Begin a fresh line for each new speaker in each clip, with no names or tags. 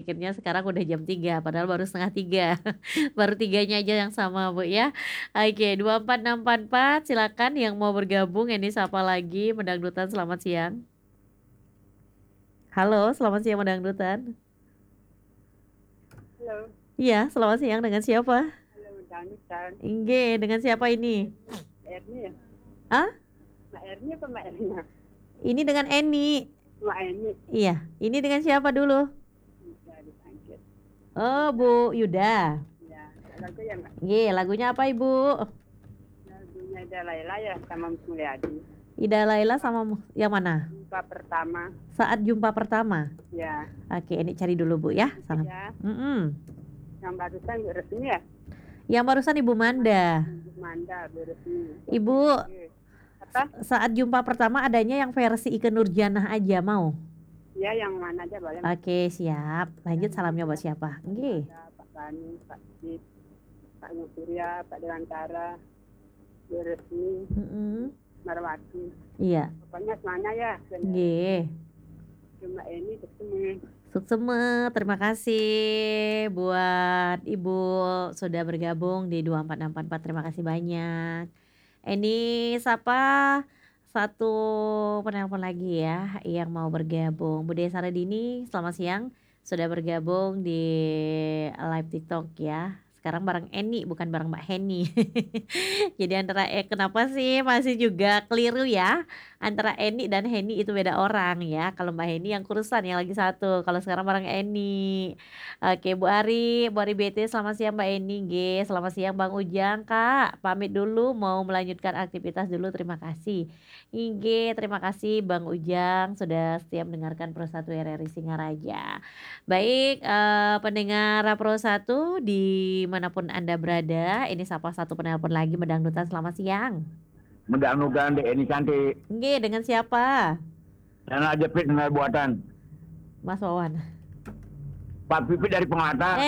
mikirnya sekarang udah jam 3 padahal baru 2:30. Baru 3-nya aja yang sama, Bu, ya. Oke, 24644 silakan yang mau bergabung, ini siapa lagi, Medangdutan selamat siang. Halo, selamat siang Medangdutan.
Halo.
Iya, selamat siang, dengan siapa?
Halo, Medangdutan.
Nggih, dengan siapa ini?
Erni ya?
Ah?
Mbak Erni apa Mbak Erna?
Ini dengan Eni.
Mbak Eni.
Iya, ini dengan siapa dulu?
Bisa dipanggil.
Oh, Bu Yuda.
Ya, lagu ya Mbak?
Nggih, lagunya apa, Ibu?
Lagunya Ida Laila ya sama Mus Mulyadi.
Ida Laila sama yang mana?
Jumpa pertama.
Saat jumpa pertama.
Ya.
Oke, ini cari dulu, Bu, ya. Salam.
Ya. Yang barusan Bu Resmi ya?
Yang barusan Ibu Manda.
Ibu Manda, Bu Resmi.
Ibu,
apa?
Saat jumpa pertama adanya yang versi Ikke Nurjanah aja, mau?
Ya, yang mana aja boleh.
Oke, siap. Lanjut, salamnya buat siapa? Nggih.
Pak Bani, Pak Sip, Pak Surya, Pak Dewantara, Bu Resmi, Marwati.
Iya.
Pokoknya semuanya ya.
Nggih.
Cuma ini ketemu.
Sukseme, terima kasih buat Ibu sudah bergabung di 24644, terima kasih banyak. Ini siapa? Satu penelpon lagi ya yang mau bergabung. Bude Saradini, selamat siang. Sudah bergabung di live TikTok ya. Sekarang bareng Eni bukan bareng Mbak Heni. Jadi antara kenapa sih masih juga keliru ya? Antara Eni dan Heni itu beda orang ya. Kalau Mbak Heni yang kurusan yang lagi satu. Kalau sekarang bareng Eni. Oke, Bu Ari BT selamat siang Mbak Eni. G, selamat siang Bang Ujang, Kak. Pamit dulu mau melanjutkan aktivitas dulu. Terima kasih. IG, terima kasih Bang Ujang sudah setia mendengarkan Pro 1 RRI Singaraja. Baik, pendengar Pro 1 dimanapun Anda berada, ini sapa satu penelpon lagi Medangdutan, selamat siang.
Medang-medang Eni cantik.
Nggih, dengan siapa?
Nana Jepit dengan buatan.
Mas Wawan.
Pak Pipit dari Penglata.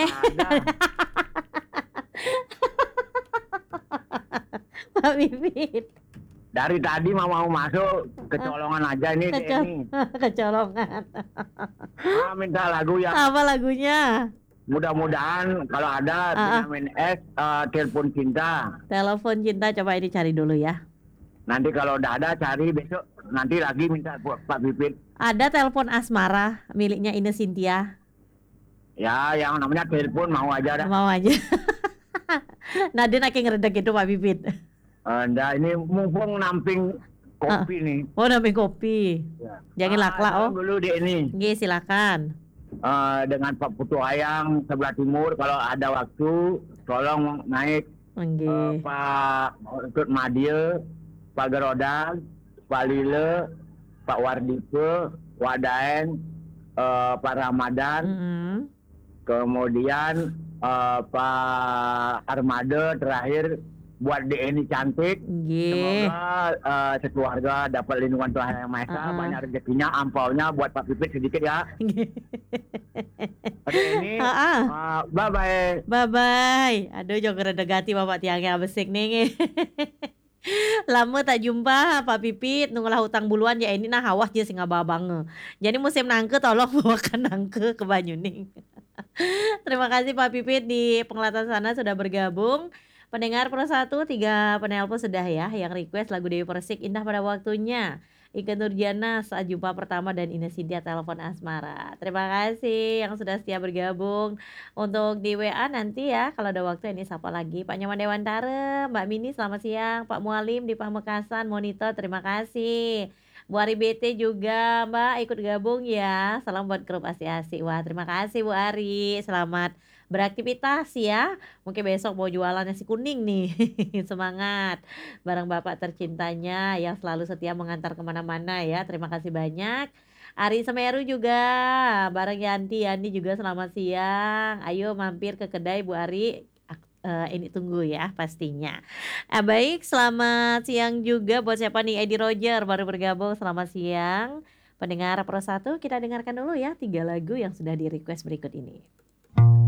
Pak Pipit.
Dari tadi mau masuk, kecolongan aja ini Eni.
Kecolongan.
Minta lagu yang.
Apa lagunya?
Mudah-mudahan kalau ada Benyamin S, telepon cinta.
Telepon cinta, coba ini cari dulu ya.
Nanti kalau udah ada cari besok, nanti lagi minta Pak Pipit.
Ada telepon asmara miliknya Ine Cynthia.
Ya, yang namanya telepon mau aja dah.
Mau aja. Nadine lagi ngeredek itu Pak Pipit.
Nah, ini mumpung namping kopi nih.
Oh, namping kopi.
Ya.
Jangan lakla oh.
Dulu di ini.
Nggih, silakan.
Dengan Pak Putu Hayang sebelah timur kalau ada waktu tolong naik. Pak Tut Madil, Pak Gerodan, Pak Lile, Pak Wardipe, Wadaen, Pak Ramadan, kemudian Pak Armada terakhir buat DNI cantik. Semoga sekeluarga dapat lindungan Tuhan Yang Maha Esa, banyak rezekinya, ampaunya buat Pak Pipit sedikit ya. Ini bye bye.
Bye bye. Aduh, jangan redegati Bapak tiangnya besik nih. Lama tak jumpa Pak Pipit, nunggulah hutang buluan ya ini nah hawas dia singa babang. Jadi musim nangke tolong bawakan nangke ke Banyuning. Terima kasih Pak Pipit di Penglatan sana sudah bergabung. Pendengar Pro 1, 3 penelpon sudah ya yang request lagu Dewi Persik Indah Pada Waktunya, Ikke Nurjanah Saat Jumpa Pertama, dan Ine Cynthia Telepon Asmara. Terima kasih yang sudah setia bergabung. Untuk di WA nanti ya kalau ada waktu ini sapa lagi Pak Nyoman Dewantara, Mbak Mini selamat siang, Pak Mualim di Pamekasan Monitor terima kasih. Bu Ari BT juga Mbak ikut gabung ya. Salam buat grup Asi-Asi. Wah, terima kasih Bu Ari. Selamat beraktivitas ya. Mungkin besok mau jualan nasi kuning nih. Semangat. Barang Bapak tercintanya yang selalu setia mengantar kemana-mana ya. Terima kasih banyak. Ari Semeru juga. Bareng Yanti juga selamat siang. Ayo mampir ke kedai Bu Ari. Ini tunggu ya pastinya. Baik, selamat siang juga buat siapa nih, Edi Roger baru bergabung, selamat siang. Pendengar Pro 1, kita dengarkan dulu ya 3 lagu yang sudah di request berikut ini.